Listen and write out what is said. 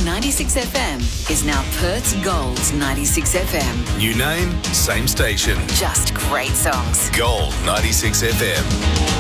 96 FM is now Perth's Gold 96 FM. New name, same station. Just great songs. Gold 96 FM.